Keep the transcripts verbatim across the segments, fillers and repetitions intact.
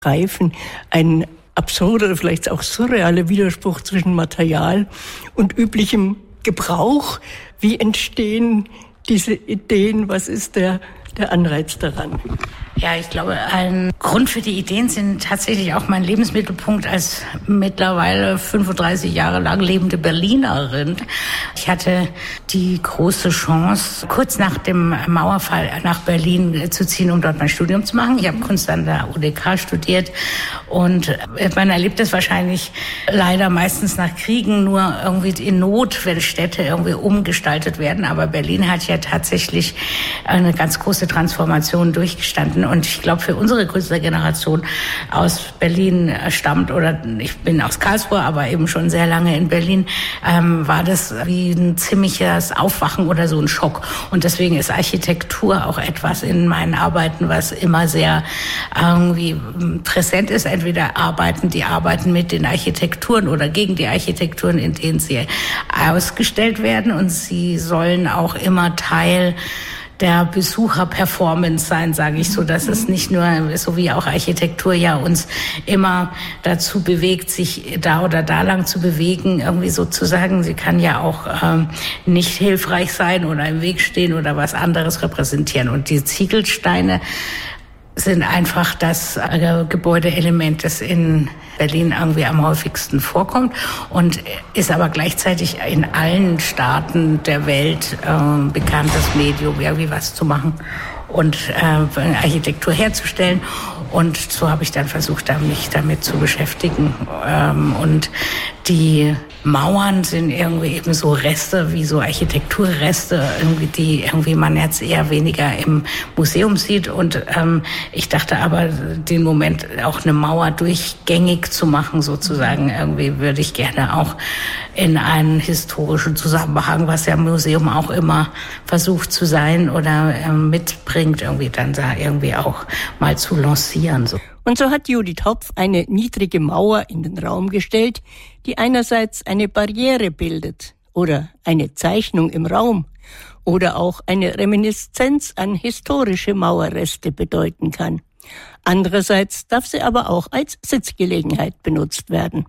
Reifen ein absurder, vielleicht auch surrealer Widerspruch zwischen Material und üblichem Gebrauch. Wie entstehen diese Ideen? Was ist der, der Anreiz daran? Ja, ich glaube, ein Grund für die Ideen sind tatsächlich auch mein Lebensmittelpunkt als mittlerweile fünfunddreißig Jahre lang lebende Berlinerin. Ich hatte die große Chance, kurz nach dem Mauerfall nach Berlin zu ziehen, um dort mein Studium zu machen. Ich habe Kunst an der U D K studiert und man erlebt es wahrscheinlich leider meistens nach Kriegen nur irgendwie in Not, wenn Städte irgendwie umgestaltet werden. Aber Berlin hat ja tatsächlich eine ganz große Transformation durchgestanden. Und ich glaube, für unsere Künstlergeneration aus Berlin stammt, oder ich bin aus Karlsruhe, aber eben schon sehr lange in Berlin, ähm, war das wie ein ziemliches Aufwachen oder so ein Schock. Und deswegen ist Architektur auch etwas in meinen Arbeiten, was immer sehr irgendwie präsent ist. Entweder arbeiten die Arbeiten mit den Architekturen oder gegen die Architekturen, in denen sie ausgestellt werden. Und sie sollen auch immer Teil der Besucherperformance sein, sage ich so, dass es nicht nur, so wie auch Architektur ja uns immer dazu bewegt, sich da oder da lang zu bewegen, irgendwie sozusagen. Sie kann ja auch ähm, nicht hilfreich sein oder im Weg stehen oder was anderes repräsentieren. Und die Ziegelsteine sind einfach das äh, Gebäudeelement, das in Berlin irgendwie am häufigsten vorkommt und ist aber gleichzeitig in allen Staaten der Welt äh, bekanntes Medium, irgendwie was zu machen und äh, Architektur herzustellen. Und so habe ich dann versucht, mich damit zu beschäftigen. Ähm, und die Mauern sind irgendwie eben so Reste, wie so Architekturreste, irgendwie, die irgendwie man jetzt eher weniger im Museum sieht. Und ähm, ich dachte aber, den Moment auch eine Mauer durchgängig zu machen, sozusagen, irgendwie würde ich gerne auch in einen historischen Zusammenhang, was ja im Museum auch immer versucht zu sein oder äh, mitbringt, irgendwie dann da irgendwie auch mal zu lancieren. So. Und so hat Judith Hopf eine niedrige Mauer in den Raum gestellt, die einerseits eine Barriere bildet oder eine Zeichnung im Raum oder auch eine Reminiszenz an historische Mauerreste bedeuten kann. Andererseits darf sie aber auch als Sitzgelegenheit benutzt werden.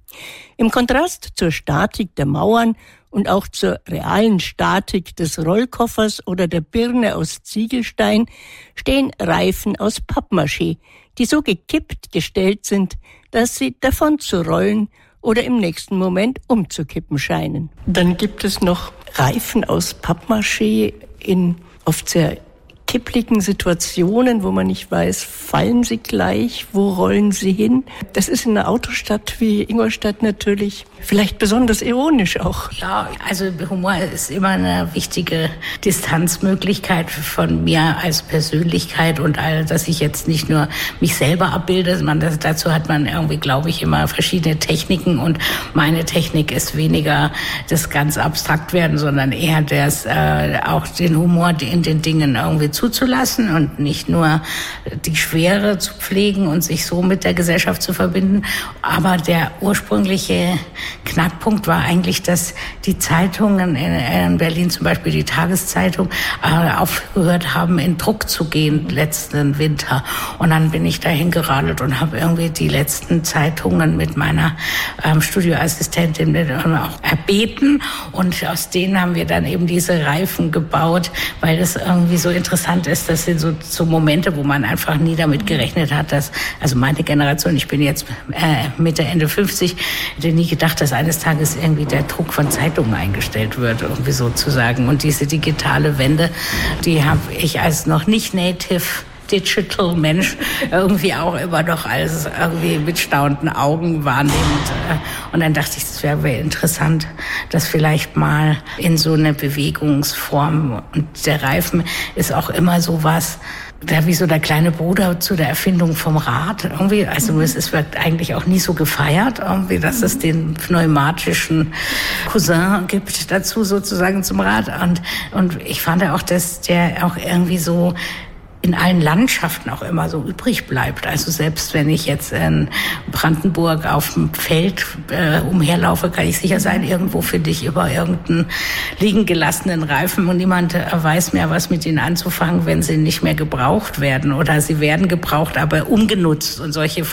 Im Kontrast zur Statik der Mauern und auch zur realen Statik des Rollkoffers oder der Birne aus Ziegelstein stehen Reifen aus Pappmaché, die so gekippt gestellt sind, dass sie davon zu rollen oder im nächsten Moment umzukippen scheinen. Dann gibt es noch Reifen aus Pappmaché in oft sehr kippligen Situationen, wo man nicht weiß, fallen sie gleich, wo rollen sie hin. Das ist in einer Autostadt wie Ingolstadt natürlich vielleicht besonders ironisch auch. Ja, also Humor ist immer eine wichtige Distanzmöglichkeit von mir als Persönlichkeit und all, dass ich jetzt nicht nur mich selber abbilde, sondern das, dazu hat man irgendwie, glaube ich, immer verschiedene Techniken und meine Technik ist weniger das ganz abstrakt werden, sondern eher das, äh, auch den Humor in den Dingen irgendwie zuzulassen und nicht nur die Schwere zu pflegen und sich so mit der Gesellschaft zu verbinden. Aber der ursprüngliche Knackpunkt war eigentlich, dass die Zeitungen in Berlin, zum Beispiel die Tageszeitung, aufgehört haben, in Druck zu gehen letzten Winter. Und dann bin ich dahin geradelt und habe irgendwie die letzten Zeitungen mit meiner ähm, Studioassistentin auch erbeten. Und aus denen haben wir dann eben diese Reifen gebaut, weil das irgendwie so interessant ist. Das sind so, so Momente, wo man einfach nie damit gerechnet hat, dass, also meine Generation, ich bin jetzt äh, Mitte, Ende fünfzig, hätte nie gedacht, dass eines Tages irgendwie der Druck von Zeitungen eingestellt wird, irgendwie sozusagen. Und diese digitale Wende, die habe ich als noch nicht native Digital Mensch irgendwie auch immer noch als irgendwie mit staunenden Augen wahrnehmend. Und dann dachte ich, das wäre interessant, das vielleicht mal in so eine Bewegungsform. Und der Reifen ist auch immer so was, da wie so der kleine Bruder zu der Erfindung vom Rad irgendwie. Also es ist, wird eigentlich auch nie so gefeiert, irgendwie, dass es den pneumatischen Cousin gibt dazu sozusagen zum Rad. Und, und ich fand auch, dass der auch irgendwie so in allen Landschaften auch immer so übrig bleibt. Also selbst wenn ich jetzt in Brandenburg auf dem Feld äh, umherlaufe, kann ich sicher sein, irgendwo finde ich über irgendeinen liegen gelassenen Reifen und niemand weiß mehr, was mit ihnen anzufangen, wenn sie nicht mehr gebraucht werden oder sie werden gebraucht, aber umgenutzt und solche